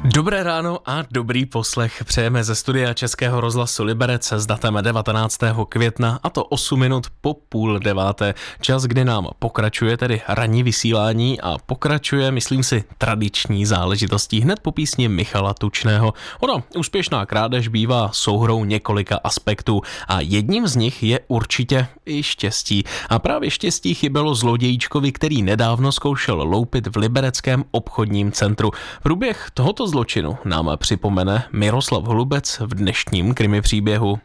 Dobré ráno a dobrý poslech přejeme ze studia Českého rozhlasu Liberec s datem 19. května, a to 8 minut po 8:30. Čas, kdy nám pokračuje tedy ranní vysílání a pokračuje, myslím si, tradiční záležitostí hned po písni Michala Tučného. Ona, úspěšná krádež bývá souhrou několika aspektů a jedním z nich je určitě i štěstí. A právě štěstí chybělo zlodějíčkovi, který nedávno zkoušel loupit v libereckém obchodním centru. Průběh tohoto zločinu nám připomene Miroslav Holubec v dnešním krimi příběhu.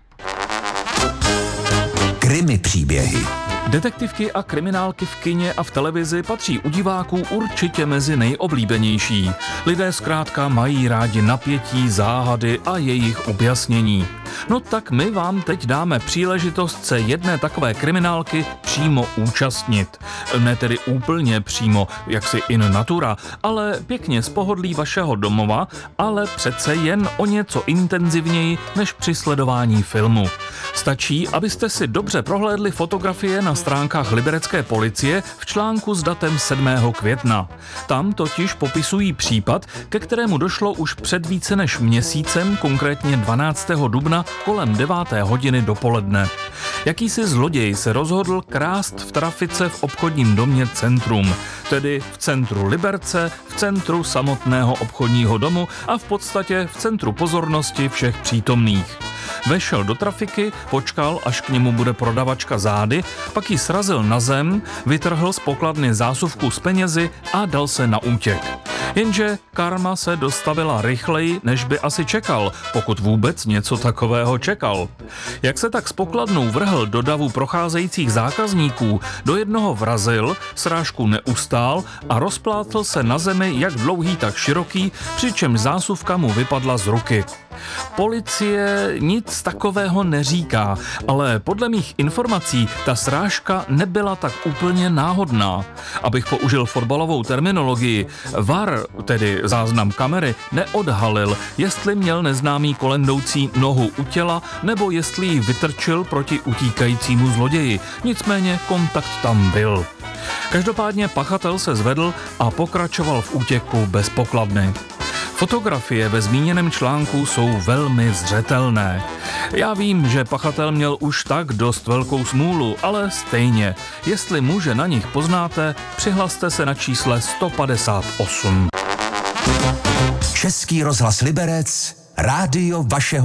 Krimi příběhy. Detektivky a kriminálky v kině a v televizi patří u diváků určitě mezi nejoblíbenější. Lidé zkrátka mají rádi napětí, záhady a jejich objasnění. No tak my vám teď dáme příležitost se jedné takové kriminálky přímo účastnit. Ne tedy úplně přímo, jaksi in natura, ale pěkně z pohodlí vašeho domova, ale přece jen o něco intenzivněji než při sledování filmu. Stačí, abyste si dobře prohlédli fotografie na stránkách liberecké policie v článku s datem 7. května. Tam totiž popisují případ, ke kterému došlo už před více než měsícem, konkrétně 12. dubna kolem 9. hodiny dopoledne. Jakýsi zloděj se rozhodl krást v trafice v obchodním domě Centrum, tedy v centru Liberce, v centru samotného obchodního domu a v podstatě v centru pozornosti všech přítomných. Vešel do trafiky, počkal, až k němu bude prodavačka zády, pak ji srazil na zem, vytrhl z pokladny zásuvku s penězi a dal se na útěk. Jenže karma se dostavila rychleji, než by asi čekal, pokud vůbec něco takového čekal. Jak se tak s pokladnou vrhl do davu procházejících zákazníků, do jednoho vrazil, srážku neustál a rozplátl se na zemi jak dlouhý, tak široký, přičemž zásuvka mu vypadla z ruky. Policie nic takového neříká, ale podle mých informací ta srážka nebyla tak úplně náhodná. Abych použil fotbalovou terminologii, VAR, tedy záznam kamery, neodhalil, jestli měl neznámý kolem jdoucí nohu u těla, nebo jestli ji vytrčil proti utíkajícímu zloději. Nicméně kontakt tam byl. Každopádně pachatel se zvedl a pokračoval v útěku bez pokladny. Fotografie ve zmíněném článku jsou velmi zřetelné. Já vím, že pachatel měl už tak dost velkou smůlu, ale stejně, jestli muže na nich poznáte, přihlaste se na čísle 158. Český rozhlas Liberec, rádio vašeho